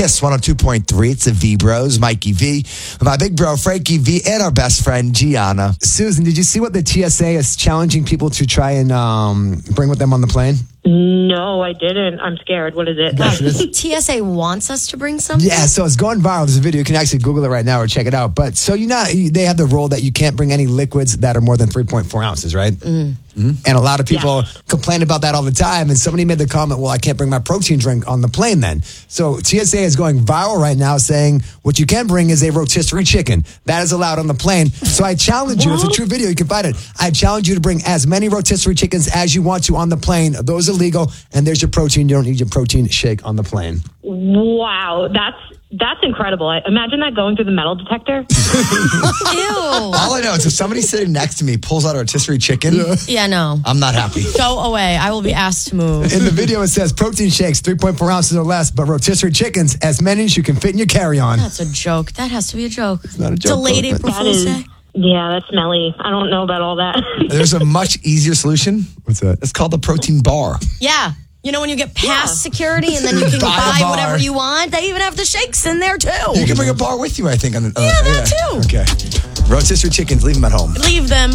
Kiss 102.3. It's the V Bros, Mikey V, my big bro Frankie V, and our best friend Gianna. Susan, did you see what the TSA is challenging people to try and bring with them on the plane? No, I didn't. I'm scared. What is it? TSA wants us to bring something? Yeah, so it's going viral. There's a video. You can actually Google it right now or check it out. But so they have the rule that you can't bring any liquids that are more than 3.4 ounces, right? Mm-hmm. And a lot of people complain about that all the time. And somebody made the comment, well, I can't bring my protein drink on the plane then. So TSA is going viral right now saying what you can bring is a rotisserie chicken. That is allowed on the plane. So I challenge you. It's a true video. You can find it. I challenge you to bring as many rotisserie chickens as you want to on the plane. Those are legal. And there's your protein. You don't need your protein shake on the plane. Wow, that's incredible. Imagine that going through the metal detector. Ew. All I know is if somebody sitting next to me pulls out a rotisserie chicken, Yeah, no. I'm not happy. Go away. I will be asked to move. In the video, it says protein shakes, 3.4 ounces or less, but rotisserie chickens, as many as you can fit in your carry-on. That's a joke. That has to be a joke. It's not a joke. Delayed April Fool's Day. Yeah, that's smelly. I don't know about all that. There's a much easier solution. What's that? It's called the protein bar. Yeah. You know, when you get past security and then you can Buy a buy bar. whatever you want, they even have the shakes in there, too. You can bring a bar with you, I think. that too. Okay. Rotisserie chickens, leave them at home. Leave them.